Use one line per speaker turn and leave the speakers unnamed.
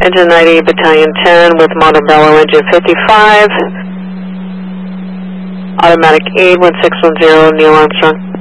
Engine 90, Battalion 10 with Montebello Engine 55. Automatic aid 1610, Neil Armstrong.